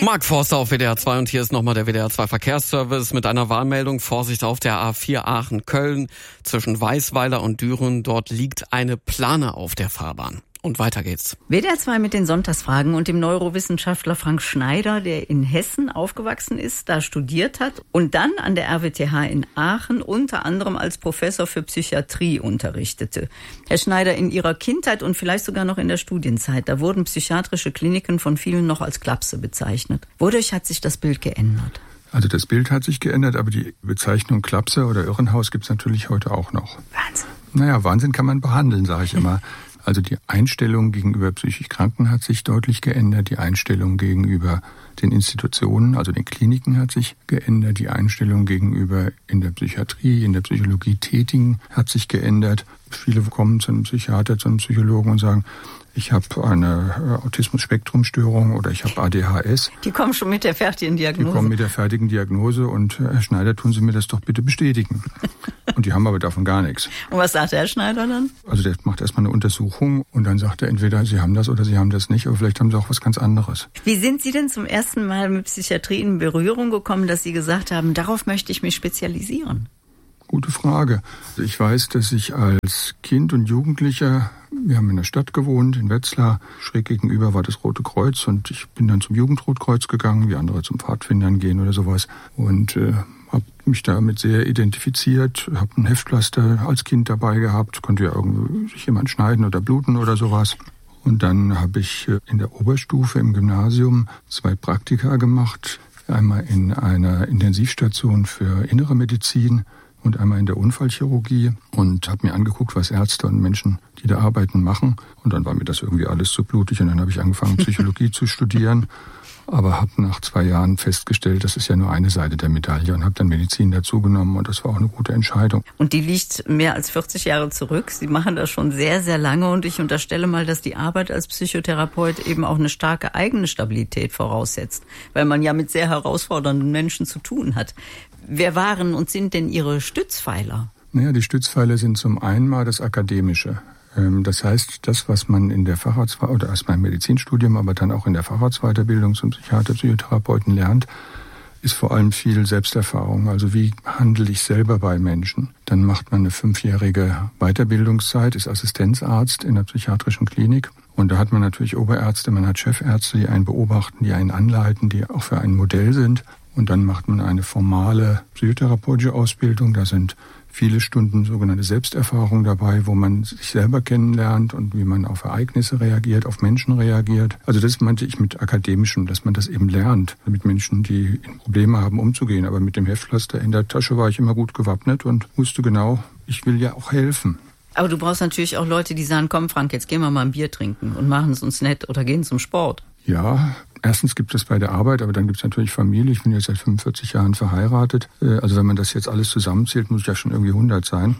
Marc Forster auf WDR 2 und hier ist nochmal der WDR 2 Verkehrsservice mit einer Warnmeldung. Vorsicht auf der A4 Aachen-Köln zwischen Weißweiler und Düren. Dort liegt eine Plane auf der Fahrbahn. Und weiter geht's. WDR 2 mit den Sonntagsfragen und dem Neurowissenschaftler Frank Schneider, der in Hessen aufgewachsen ist, da studiert hat und dann an der RWTH in Aachen unter anderem als Professor für Psychiatrie unterrichtete. Herr Schneider, in Ihrer Kindheit und vielleicht sogar noch in der Studienzeit, da wurden psychiatrische Kliniken von vielen noch als Klapse bezeichnet. Wodurch hat sich das Bild geändert? Also das Bild hat sich geändert, aber die Bezeichnung Klapse oder Irrenhaus gibt's natürlich heute auch noch. Wahnsinn. Naja, Wahnsinn kann man behandeln, sage ich immer. Also die Einstellung gegenüber psychisch Kranken hat sich deutlich geändert. Die Einstellung gegenüber den Institutionen, also den Kliniken, hat sich geändert. Die Einstellung gegenüber in der Psychiatrie, in der Psychologie Tätigen hat sich geändert. Viele kommen zu einem Psychiater, zu einem Psychologen und sagen, ich habe eine Autismus-Spektrum-Störung oder ich habe ADHS. Die kommen schon mit der fertigen Diagnose. Die kommen mit der fertigen Diagnose und Herr Schneider, tun Sie mir das doch bitte bestätigen. Und die haben aber davon gar nichts. Und was sagt der Herr Schneider dann? Also der macht erstmal eine Untersuchung und dann sagt er entweder, Sie haben das oder Sie haben das nicht, aber vielleicht haben Sie auch was ganz anderes. Wie sind Sie denn zum ersten Mal mit Psychiatrie in Berührung gekommen, dass Sie gesagt haben, darauf möchte ich mich spezialisieren? Gute Frage. Ich weiß, dass ich als Kind und Jugendlicher, wir haben in der Stadt gewohnt, in Wetzlar, schräg gegenüber war das Rote Kreuz und ich bin dann zum Jugendrotkreuz gegangen, wie andere zum Pfadfindern gehen oder sowas und habe mich damit sehr identifiziert, habe ein Heftpflaster als Kind dabei gehabt, konnte ja irgendwie sich jemand schneiden oder bluten oder sowas. Und dann habe ich in der Oberstufe im Gymnasium 2 Praktika gemacht, einmal in einer Intensivstation für Innere Medizin und einmal in der Unfallchirurgie und habe mir angeguckt, was Ärzte und Menschen, die da arbeiten, machen. Und dann war mir das irgendwie alles zu blutig und dann habe ich angefangen, Psychologie zu studieren, aber habe nach 2 Jahren festgestellt, das ist ja nur eine Seite der Medaille und habe dann Medizin dazugenommen und das war auch eine gute Entscheidung. Und die liegt mehr als 40 Jahre zurück. Sie machen das schon sehr, sehr lange und ich unterstelle mal, dass die Arbeit als Psychotherapeut eben auch eine starke eigene Stabilität voraussetzt, weil man ja mit sehr herausfordernden Menschen zu tun hat. Wer waren und sind denn Ihre Stützpfeiler? Naja, die Stützpfeiler sind zum einen mal das Akademische. Das heißt, das, was man in der Facharztweiterbildung oder erst mal im Medizinstudium, aber dann auch in der Facharztweiterbildung zum Psychiater, Psychotherapeuten lernt, ist vor allem viel Selbsterfahrung. Also wie handle ich selber bei Menschen? Dann macht man eine 5-jährige Weiterbildungszeit, ist Assistenzarzt in der psychiatrischen Klinik. Und da hat man natürlich Oberärzte, man hat Chefärzte, die einen beobachten, die einen anleiten, die auch für ein Modell sind. Und dann macht man eine formale psychotherapeutische Ausbildung. Da sind viele Stunden sogenannte Selbsterfahrung dabei, wo man sich selber kennenlernt und wie man auf Ereignisse reagiert, auf Menschen reagiert. Also das meinte ich mit Akademischem, dass man das eben lernt, mit Menschen, die Probleme haben, umzugehen. Aber mit dem Heftpflaster in der Tasche war ich immer gut gewappnet und wusste genau, ich will ja auch helfen. Aber du brauchst natürlich auch Leute, die sagen, komm Frank, jetzt gehen wir mal ein Bier trinken und machen es uns nett oder gehen zum Sport. Ja, erstens gibt es bei der Arbeit, aber dann gibt es natürlich Familie. Ich bin jetzt seit 45 Jahren verheiratet. Also wenn man das jetzt alles zusammenzählt, muss ich ja schon irgendwie 100 sein.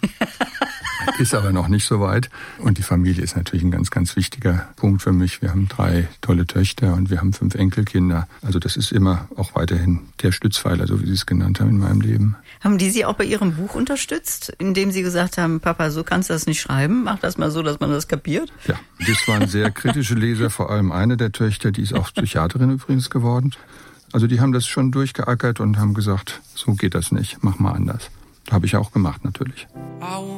Ist aber noch nicht so weit. Und die Familie ist natürlich ein ganz, ganz wichtiger Punkt für mich. Wir haben 3 tolle Töchter und wir haben 5 Enkelkinder. Also das ist immer auch weiterhin der Stützpfeiler, so wie Sie es genannt haben in meinem Leben. Haben die Sie auch bei Ihrem Buch unterstützt, indem Sie gesagt haben, Papa, so kannst du das nicht schreiben, mach das mal so, dass man das kapiert? Ja, das waren sehr kritische Leser, vor allem eine der Töchter, die ist auch Psychiaterin übrigens geworden. Also die haben das schon durchgeackert und haben gesagt, so geht das nicht, mach mal anders. Habe ich auch gemacht natürlich.